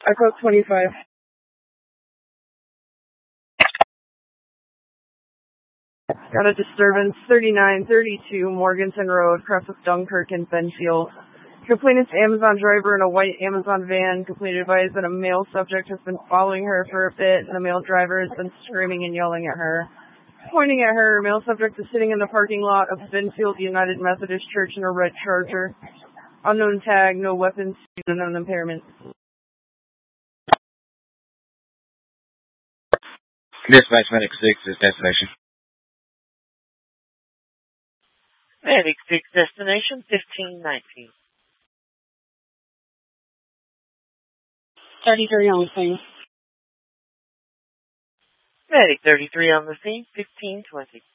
Echo 25. Got a disturbance, 3932 Morganton Road, across with Dunkirk and Benfield. Complainant's Amazon driver in a white Amazon van. Complainant advised that a male subject has been following her for a bit, and the male driver has been screaming and yelling at her. Pointing at her, male subject is sitting in the parking lot of Benfield United Methodist Church in a red Charger. Unknown tag, no weapons, unknown impairment. Dispatch Medic 6 is destination. Medic 6 destination 1519. 33 on the scene. Medic 33 on the scene 1520.